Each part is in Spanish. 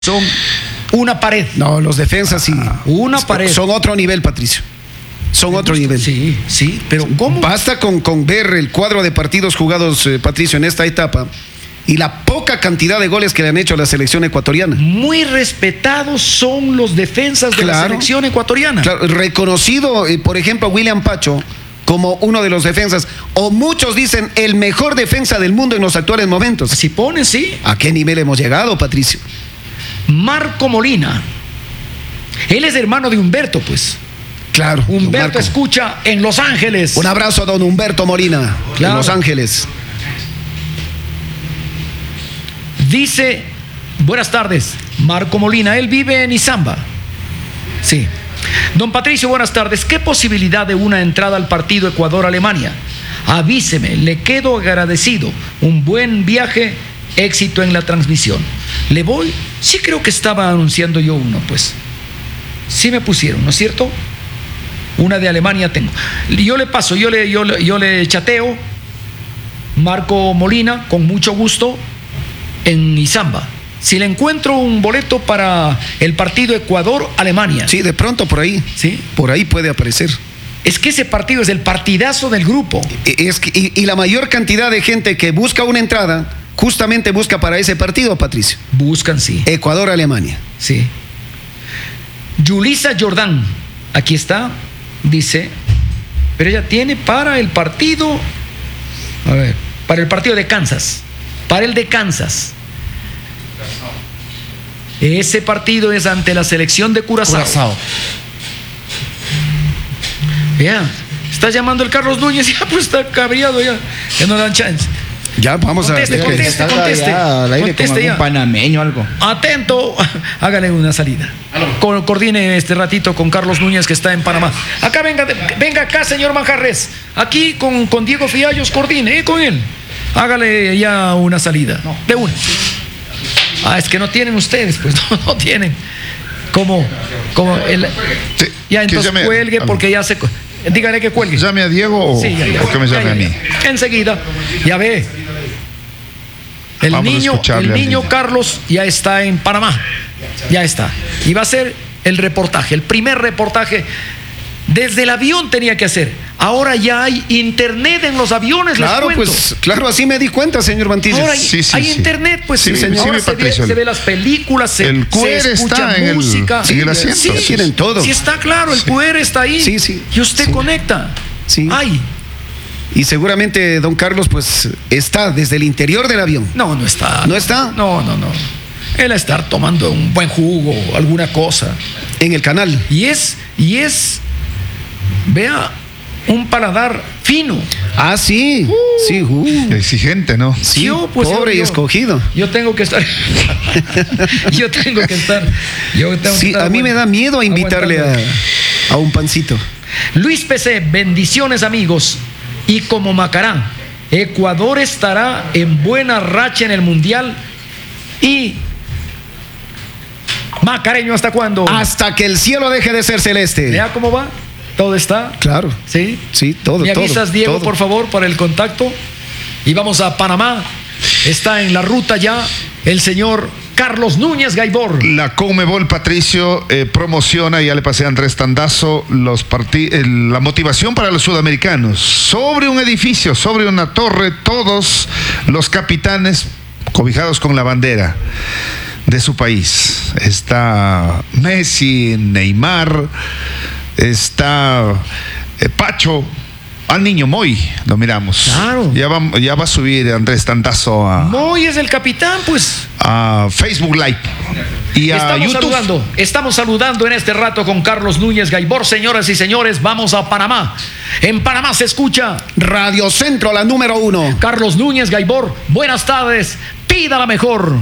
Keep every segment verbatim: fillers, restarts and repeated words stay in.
son una pared. No, los defensas sí. Una pared. Son otro nivel, Patricio. Son otro nivel. Sí, sí, pero ¿cómo? Basta con, con ver el cuadro de partidos jugados, eh, Patricio, en esta etapa y la poca cantidad de goles que le han hecho a la selección ecuatoriana. Muy respetados son los defensas de Claro. la selección ecuatoriana. Claro, reconocido, eh, por ejemplo, William Pacho como uno de los defensas, o muchos dicen el mejor defensa del mundo en los actuales momentos. Si pones, sí. ¿A qué nivel hemos llegado, Patricio? Marco Molina. Él es hermano de Humberto, pues. Claro. Humberto escucha en Los Ángeles. Un abrazo a don Humberto Molina, Claro. en Los Ángeles. Dice, buenas tardes, Marco Molina, él vive en Izamba. Sí. Don Patricio, buenas tardes. ¿Qué posibilidad de una entrada al partido Ecuador-Alemania? Avíseme, le quedo agradecido. Un buen viaje, éxito en la transmisión. ¿Le voy? Sí, creo que estaba anunciando yo uno, pues. Sí me pusieron, ¿no es cierto? Una de Alemania tengo. Yo le paso, yo le, yo le, yo le chateo. Marco Molina, con mucho gusto, en Izamba. Si le encuentro un boleto para el partido Ecuador-Alemania. Sí, de pronto por ahí. Sí. Por ahí puede aparecer. Es que ese partido es el partidazo del grupo. Es que, y, y la mayor cantidad de gente que busca una entrada, justamente busca para ese partido, Patricio. Buscan, sí. Ecuador-Alemania. Sí. Yulisa Jordán, aquí está, dice, pero ella tiene para el partido, a ver, para el partido de Kansas, para el de Kansas. Ese partido es ante la selección de Curazao. Curazao. Ya, está llamando el Carlos Núñez, ya pues está cabreado ya, ya no dan chance. Ya, vamos Conteste, a... conteste. Está conteste, allá al aire conteste como algún ya. panameño algo. Atento, hágale una salida. Co- Coordine este ratito con Carlos Núñez, que está en Panamá. Acá venga, venga acá, señor Manjarres. Aquí con, con Diego Fiallos, coordine eh, con él. Hágale ya una salida. De una. Ah, es que no tienen ustedes, pues no, no tienen. Como, como el. Sí, Ya que entonces llame- cuelgue porque ya se. Dígale que cuelgue. ¿Llame a Diego o, Sí, ya, ya. o que me llame Ya, a ya, mí? ya. Enseguida, ya ve. El Vamos a niño, escucharle el al niño niño. Carlos ya está en Panamá. Ya está. Y va a ser el reportaje, el primer reportaje. Desde el avión tenía que hacer. Ahora ya hay internet en los aviones, Claro, les cuento. pues, claro, así me di cuenta, señor Mantilla. Ahora hay, Sí, sí, hay sí. internet, pues Sí, sí, sí, ahora mi se, ve, Patricio, se ve las películas, se, el Q R se escucha está en el- música. en el asiento, Sí, sí. Tienen todo. Sí, está claro, el Q R está ahí. Sí, sí. Y usted Sí. conecta. Sí. Ay, Y seguramente don Carlos, pues, está desde el interior del avión. no, no está. ¿No está? No, no, no. Él a estar tomando un buen jugo, alguna cosa. En el canal. Y es, y es, vea, un paladar fino. Ah, sí. Sí, uh. Exigente, ¿no? Sí, Yo, pues, pobre yo- y yo- escogido. Yo tengo que estar. yo tengo que estar. Yo tengo que Sí, estar a mí me da miedo invitarle a, aguantando. a un pancito. Luis P C, bendiciones amigos. Y como Macará, Ecuador estará en buena racha en el Mundial. Y Macareño, ¿hasta cuándo? Hasta que el cielo deje de ser celeste. ¿Ya cómo va? ¿Todo está? Claro. ¿Sí? Sí, todo, ¿Me todo, avisas, Diego, todo. por favor, para el contacto? Y vamos a Panamá. Está en la ruta ya el señor Carlos Núñez Gaibor. La Conmebol, Patricio, eh, promociona, ya le pasé a Andrés Tandazo, los parti- eh, la motivación para los sudamericanos. Sobre un edificio, sobre una torre, todos los capitanes cobijados con la bandera de su país. Está Messi, Neymar, está eh, Pacho, al niño Moy, lo miramos. Claro. Ya va, ya va a subir Andrés Tandazo a, Moy es el capitán, pues. a Facebook Live y a Estamos YouTube. saludando, estamos saludando en este rato con Carlos Núñez Gaibor. Señoras y señores, vamos a Panamá. En Panamá se escucha Radio Centro, la número uno. Carlos Núñez Gaibor. Buenas tardes, pida la mejor.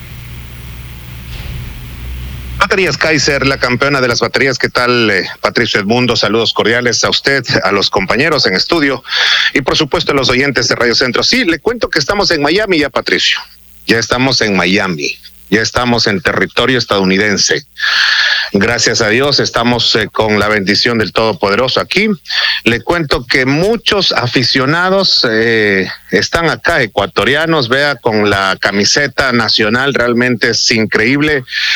Baterías Kaiser, la campeona de las baterías. ¿Qué tal, eh, Patricio Edmundo? Saludos cordiales a usted, a los compañeros en estudio y por supuesto a los oyentes de Radio Centro. Sí, le cuento que estamos en Miami ya, Patricio. Ya estamos en Miami, ya estamos en territorio estadounidense. Gracias a Dios estamos eh, con la bendición del Todopoderoso aquí. Le cuento que muchos aficionados eh, están acá, ecuatorianos, vea, con la camiseta nacional, realmente es increíble.